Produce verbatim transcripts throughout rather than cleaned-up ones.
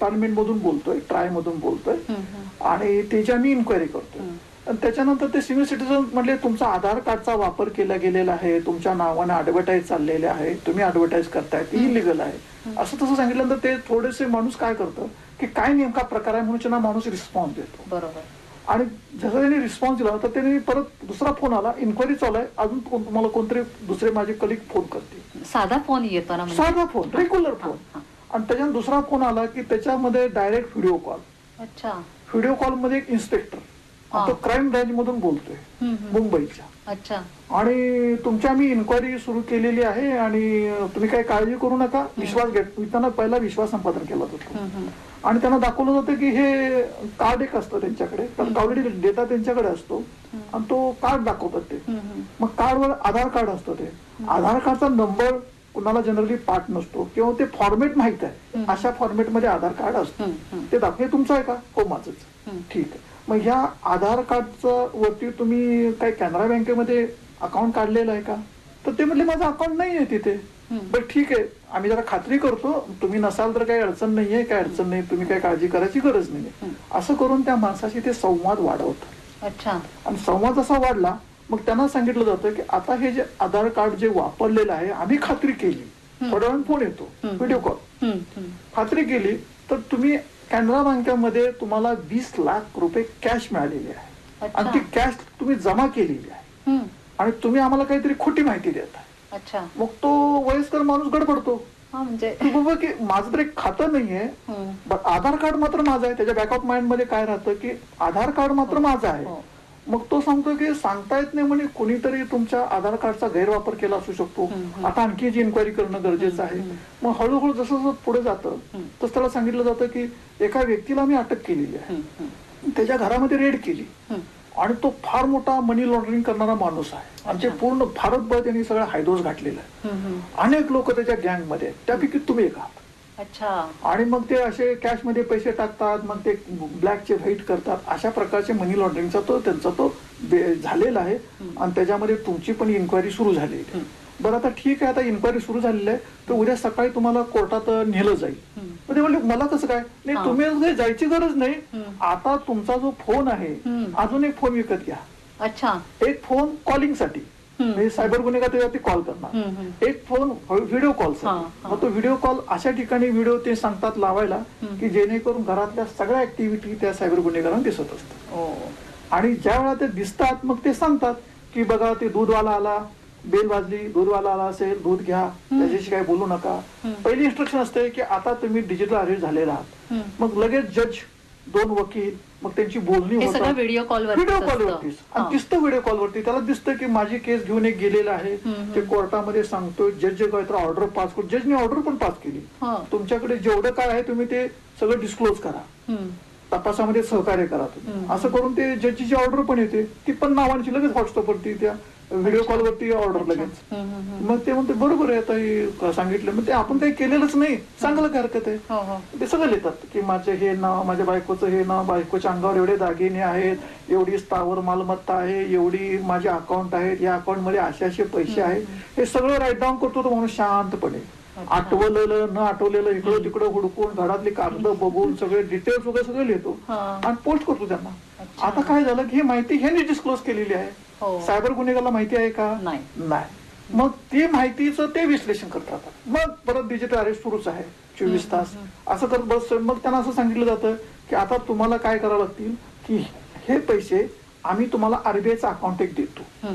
Department मधून बोलतोय, try मधून बोलतोय आणि त्याच्या मी इन्क्वायरी करतोय. आणि त्याच्यानंतर ते सिनियर सिटीजन म्हणले तुमचा आधार कार्डचा वापर केला गेलेला आहे, तुमच्या नावाने ऍडव्हर्टाईज चाललेले आहे, तुम्ही ऍडव्हर्टाईज करताय ते इलिगल आहे असं तसं सांगितल्यानंतर ते थोडेसे माणूस काय करतं की काय नेमका प्रकार आहे म्हणून माणूस रिस्पॉन्स देतो. बरोबर. आणि जसं त्यांनी रिस्पॉन्स दिला तर त्यांनी परत दुसरा फोन आला, इन्क्वायरी चालू आहे, अजून तुम्हाला कोणतरी दुसरे माझे कलिग फोन करतील. साधा फोन येतो ना, साधा फोन, रेग्युलर फोन. आणि त्याच्यात दुसरा फोन आला की त्याच्यामध्ये डायरेक्ट व्हिडिओ कॉल. अच्छा. व्हिडिओ कॉल मध्ये एक इन्स्पेक्टर तो क्राईम ब्रँच मधून बोलतोय मुंबईच्या. अच्छा. आणि तुमच्या मी इन्क्वायरी सुरू केलेली आहे आणि तुम्ही काही काळजी करू नका, विश्वास घ्या. मी त्यांना पहिला विश्वास संपादन केला होता आणि त्यांना दाखवलं जातं की हे कार्ड एक असतं त्यांच्याकडे, कारण ऑलरेडी डेटा त्यांच्याकडे असतो आणि तो कार्ड दाखवतात ते. मग कार्डवर आधार कार्ड असतं, ते आधार कार्डचा नंबर कुणाला जनरली पाठ नसतो किंवा ते फॉर्मेट माहित आहे, अशा फॉर्मेटमध्ये आधार कार्ड असतं. ते दाखव, हे तुमचं आहे का? हो माझंच. ठीक आहे. मग ह्या आधार कार्डचं वरती तुम्ही काही कॅनरा बँकेमध्ये अकाउंट काढलेलं आहे का? तर ते म्हणले माझं अकाउंट नाही आहे तिथे. बरं ठीक आहे, आम्ही जरा खात्री करतो, तुम्ही नसाल तर काही अडचण नाहीये, काही अडचण नाही, तुम्ही काही काळजी करायची गरज नाही. असं करून त्या माणसाशी ते संवाद वाढवतात. अच्छा. आणि संवाद असा वाढला मग त्यांना सांगितलं जातं की आता हे जे आधार कार्ड जे वापरलेलं आहे आम्ही खात्री केली, थोड्या वेळ फोन येतो, व्हिडिओ कॉल, खात्री केली तर तुम्ही कॅनरा बँकेमध्ये तुम्हाला वीस लाख रुपये कॅश मिळालेली आहे आणि ती कॅश तुम्ही जमा केलेली आहे आणि तुम्ही आम्हाला काहीतरी खोटी माहिती देत आहे. अच्छा. मग तो वयस्कर माणूस गडबडतो, म्हणजे बाबा की माझं तर एक खातं नाहीये, आधार कार्ड मात्र माझं आहे. त्याच्या बॅक ऑफ माइंड मध्ये काय राहतं की आधार कार्ड मात्र माझं आहे. मग तो सांगतो की सांगता येत नाही म्हणे, कोणीतरी तुमच्या आधार कार्डचा गैरवापर केला असू शकतो, आता आणखी जी इन्क्वायरी करणं गरजेचं आहे. मग हळूहळू जसं जसं पुढे जातं तसं त्याला सांगितलं जातं की एका व्यक्तीला मी अटक केलेली आहे, त्याच्या घरामध्ये रेड केली आणि तो फार मोठा मनी लॉन्ड्रिंग करणारा माणूस आहे. आमचे पूर्ण भारतभर त्यांनी सगळं हायदोस घातलेला आहे, अनेक लोक त्याच्या गँगमध्ये, त्यापैकी तुम्ही एक आहात. अच्छा. आणि मग ते असे कॅश मध्ये पैसे टाकतात, मग ते ब्लॅकचे व्हाईट करतात, अशा प्रकारचे मनी लॉन्ड्रिंगचा तो त्यांचा तो झालेला आहे आणि त्याच्यामध्ये तुमची पण इन्क्वायरी सुरू झालेली आहे. बरं आता ठीक आहे, आता इन्क्वायरी सुरू झालेली आहे तर उद्या सकाळी तुम्हाला कोर्टात नेलं जाईल. ते म्हणले मला कसं काय? नाही, तुम्ही जायची गरज नाही, आता तुमचा जो फोन आहे अजून एक फोन विकत घ्या. अच्छा. एक फोन कॉलिंग साठी, सायबर गुन्हेगार त्याच्यावरती कॉल करणार, एक फोन व्हिडिओ कॉल. मग तो व्हिडिओ कॉल अशा ठिकाणी व्हिडिओ ते सांगतात लावायला की जेणेकरून घरातल्या सगळ्या ऍक्टिव्हिटी त्या सायबर गुन्हेगारांना दिसत असतात. आणि ज्या वेळा ते दिसतात मग ते सांगतात की बघा ते दूधवाला आला, बेल वाजली, दूधवाला आला असेल, दूध घ्या, त्याच्याशी काही बोलू नका. पहिली इन्स्ट्रक्शन असते की आता तुम्ही डिजिटल अरेस्ट झालेला आहात. मग लगेच जज, दोन वकील, मग त्यांची बोलणी होतात व्हिडिओ कॉलवर, व्हिडिओ कॉलवरतीच. आणि दिसतं व्हिडिओ कॉलवरती, त्याला दिसतं की माझी केस घेऊन एक गेलेला आहे, ते कोर्टामध्ये सांगतोय, जज जे काहीतरी ऑर्डर पास करू, जजने ऑर्डर पण पास केली, तुमच्याकडे जेवढं काय आहे तुम्ही ते सगळं डिस्क्लोज करा, तपासामध्ये सहकार्य करा तुम्ही. असं करून ते जजची ऑर्डर पण येते, ती पण नावांची लगेच व्हॉट्सअपवरती त्या व्हिडिओ कॉलवरती ऑर्डर लगेच. मग ते म्हणते बरोबर आहे, आता सांगितलं, मग ते आपण काही केलेलंच नाही, सांगायला काय हरकत आहे. ते सगळं लिहितात की माझे हे नाव, माझ्या बायकोचं हे नाव, बायकोच्या अंगावर एवढे दागिने आहेत, एवढी स्थावर मालमत्ता आहे, एवढी माझे अकाउंट आहेत, या अकाउंट मध्ये असे असे पैसे आहेत, हे सगळं राईट डाऊन करतो तो माणूस शांतपणे. आठवलेलं न आठवलेलं इकडं तिकडं हुडकून, घरातली कागद बघून सगळे डिटेल्स वगैरे सगळे लिहितो आणि पोस्ट करतो त्यांना. आता काय झालं की ही माहिती ह्यांनी डिस्क्लोज केलेली आहे, सायबर गुन्हेगाराला माहिती आहे का? नाही. मग ती माहितीचं ते विश्लेषण करतात. मग परत डिजिटल अरेस्ट सुरूच आहे चोवीस तास असं करत बस. मग त्यांना असं सांगितलं जातं की आता तुम्हाला काय करावं लागतील की हे पैसे आम्ही तुम्हाला आरबीआयचा अकाउंट एक देतो,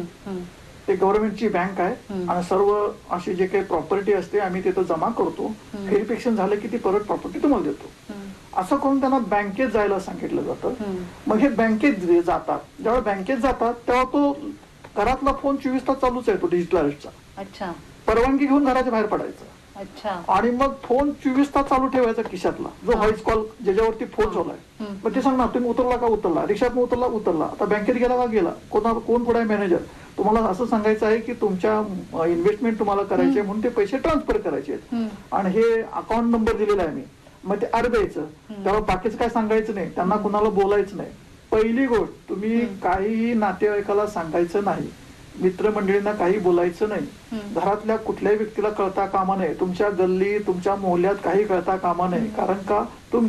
ते गव्हर्नमेंटची बँक आहे आणि सर्व अशी जे काही प्रॉपर्टी असते आम्ही तिथं जमा करतो, व्हेरिफिकेशन झालं की ती परत प्रॉपर्टी तुम्हाला देतो. असं करून त्यांना बँकेत जायला सांगितलं जातं. मग हे बँकेत जातात, जेव्हा बँकेत जातात तेव्हा तो घरातला फोन चोवीस तास चालूच आहे, तो डिजिटल अरेस्टचा. अच्छा. परवानगी घेऊन घराच्या बाहेर पडायचं. अच्छा. आणि मग फोन चोवीस तास चालू ठेवायचा खिशातला, जो व्हॉइस कॉल ज्याच्यावरती फोन चालू आहे. मग ते सांगणार तुम्ही उतरला का? उतरला. रिक्षात उतरला? उतरला. आता बँकेत गेला का? गेला. कोणा कोण पुढे मॅनेजर, तुम्हाला असं सांगायचं आहे की तुमच्या इन्व्हेस्टमेंट तुम्हाला करायचे म्हणून ते पैसे ट्रान्सफर करायचे आहेत आणि हे अकाउंट नंबर दिलेला आहे मी. मग ते आरबीआयचं, तेव्हा बाकीचं काय सांगायचं नाही, त्यांना कुणाला बोलायचं नाही. पहिली गोष्ट, तुम्ही काहीही नातेवाईकाला सांगायचं नाही, मित्रमंडळींना काही बोलायचं नाही, घरातल्या कुठल्याही व्यक्तीला कळता कामा नये, तुमच्या गल्ली तुमच्या मोहल्ल्यात काही कळता कामा नये. कारण का तुम